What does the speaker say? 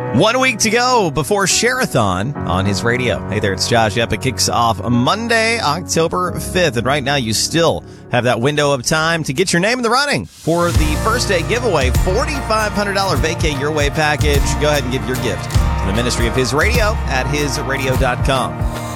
1 week to go before Share-a-thon on his radio. Hey there, it's Josh Yep. It kicks off Monday, October 5th. And right now you still have that window of time to get your name in the running for the first day giveaway, $4,500 Vacay Your Way package. Go ahead and give your gift to the Ministry of His Radio at hisradio.com.